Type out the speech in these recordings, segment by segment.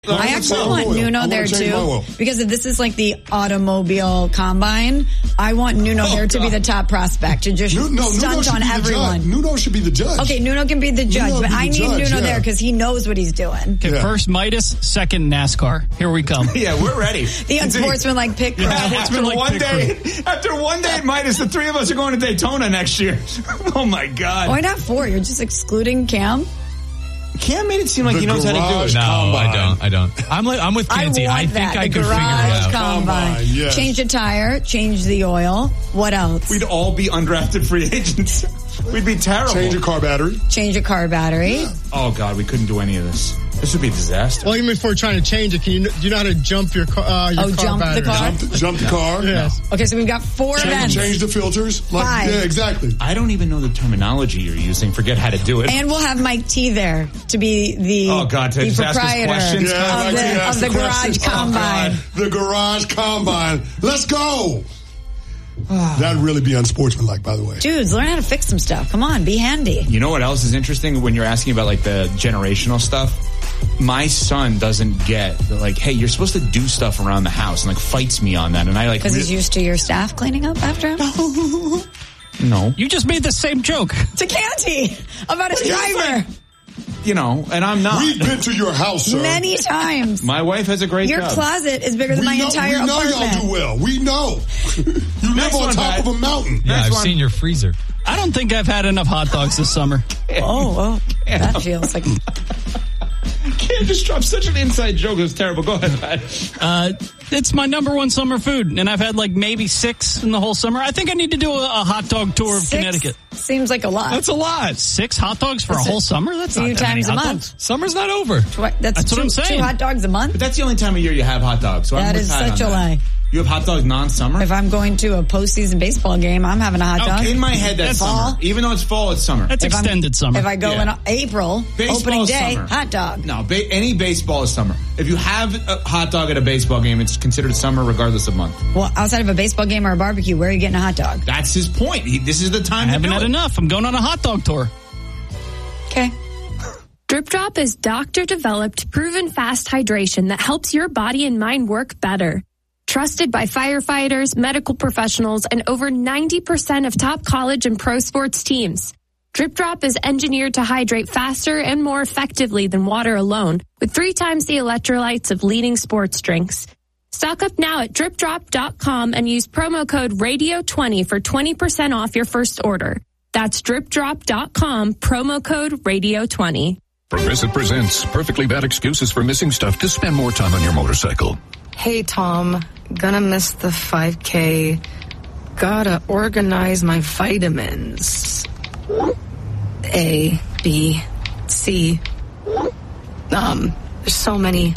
I actually want Nuno there too, because if this is like the automobile combine, I want Nuno there to be the top prospect and just stunt on everyone. Nuno should be the judge. Okay, Nuno can be the judge, but I need Nuno there because he knows what he's doing. Okay, first Midas, second NASCAR. Here we come. Yeah, we're ready. The unsportsmanlike pick. After one day at Midas, the three of us are going to Daytona next year. Oh my God! Why not four? You're just excluding Cam. Cam made it seem like he knows how to do it. No, I don't. I'm with Canty. I think I could figure it out. Combine. Yes. Change a tire, change the oil. What else? We'd all be undrafted free agents. We'd be terrible. Change a car battery. Yeah. Oh God, we couldn't do any of this. This would be a disaster. Well, even before trying to change it, do you know how to jump your car? Jump battery? the car. Jump the car. Yes. Okay, so we've got four events. Change the filters. Five. Yeah, exactly. I don't even know the terminology you're using. Forget how to do it. And we'll have Mike T there to be the proprietor of the Garage Combine. The Garage Combine. Let's go. That'd really be unsportsmanlike, by the way. Dudes, learn how to fix some stuff. Come on, be handy. You know what else is interesting when you're asking about like the generational stuff? My son doesn't get like, hey, you're supposed to do stuff around the house, and like fights me on that. And I like because he's used to your staff cleaning up after him. No, you just made the same joke to Canty about his driver. You know, and I'm not. We've been to your house, sir. Many times. My wife has a great job. Your closet is bigger than my entire apartment. We know y'all do well. We know. You live on top of a mountain. Yeah, I've seen your freezer. I don't think I've had enough hot dogs this summer. That feels like... Cam just dropped such an inside joke. It was terrible. Go ahead, Pat. It's my number one summer food, and I've had like maybe 6 in the whole summer. I think I need to do a hot dog tour of Connecticut. Seems like a lot. That's a lot. 6 hot dogs for a whole summer? That's not 2 times a month. Dogs. Summer's not over. That's what I'm saying. 2 hot dogs a month? But that's the only time of year you have hot dogs. So that is such a lie. You have hot dogs non-summer? If I'm going to a postseason baseball game, I'm having a hot dog. In my head, that's summer. Even though it's fall, it's summer. That's extended summer. If I go in April, opening day, summer. hot dog. No, any baseball is summer. If you have a hot dog at a baseball game, it's considered summer regardless of month. Well, outside of a baseball game or a barbecue, where are you getting a hot dog? That's his point. This is the time I haven't had enough. I'm going on a hot dog tour. Okay. Drip Drop is doctor-developed, proven fast hydration that helps your body and mind work better. Trusted by firefighters, medical professionals, and over 90% of top college and pro sports teams. Drip Drop is engineered to hydrate faster and more effectively than water alone, with 3 times the electrolytes of leading sports drinks. Stock up now at dripdrop.com and use promo code RADIO20 for 20% off your first order. That's dripdrop.com, promo code RADIO20. Progressive presents Perfectly Bad Excuses for Missing Stuff to Spend More Time on Your Motorcycle. Hey, Tom. Gonna miss the 5K. Gotta organize my vitamins. A, B, C. There's so many.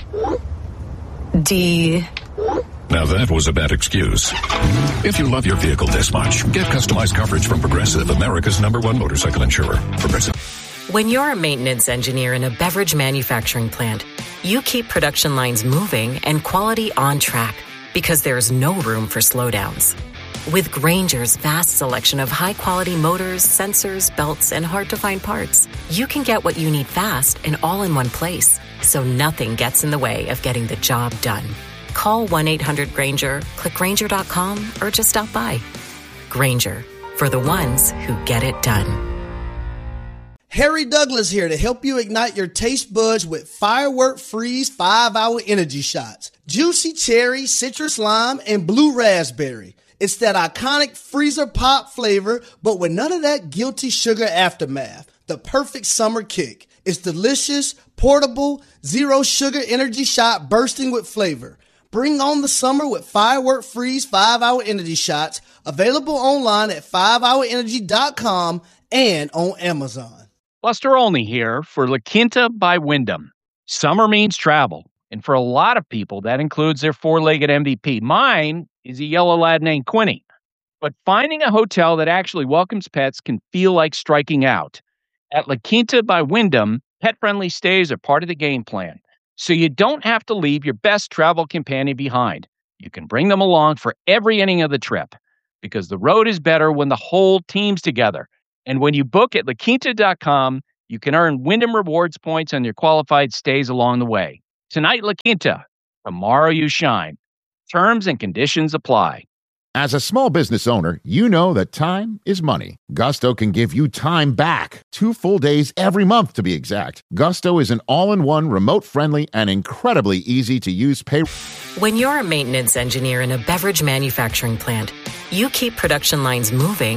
D. Now that was a bad excuse. If you love your vehicle this much, get customized coverage from Progressive, America's #1 motorcycle insurer. Progressive. When you're a maintenance engineer in a beverage manufacturing plant, you keep production lines moving and quality on track because there's no room for slowdowns. With Grainger's vast selection of high-quality motors, sensors, belts, and hard-to-find parts, you can get what you need fast and all in one place, so nothing gets in the way of getting the job done. Call 1-800-GRAINGER, click Grainger.com, or just stop by. Grainger, for the ones who get it done. Harry Douglas here to help you ignite your taste buds with Firework Freeze 5-Hour Energy Shots. Juicy cherry, citrus lime, and blue raspberry. It's that iconic freezer pop flavor, but with none of that guilty sugar aftermath. The perfect summer kick. It's delicious, portable, zero sugar energy shot bursting with flavor. Bring on the summer with Firework Freeze 5-Hour Energy Shots. Available online at 5hourenergy.com and on Amazon. Buster Olney here for La Quinta by Wyndham. Summer means travel, and for a lot of people, that includes their 4-legged MVP. Mine is a yellow lab named Quinny. But finding a hotel that actually welcomes pets can feel like striking out. At La Quinta by Wyndham, pet-friendly stays are part of the game plan, so you don't have to leave your best travel companion behind. You can bring them along for every inning of the trip, because the road is better when the whole team's together. And when you book at LaQuinta.com, you can earn Wyndham Rewards points on your qualified stays along the way. Tonight, La Quinta. Tomorrow, you shine. Terms and conditions apply. As a small business owner, you know that time is money. Gusto can give you time back. 2 full days every month, to be exact. Gusto is an all-in-one, remote-friendly, and incredibly easy-to-use pay. When you're a maintenance engineer in a beverage manufacturing plant, you keep production lines moving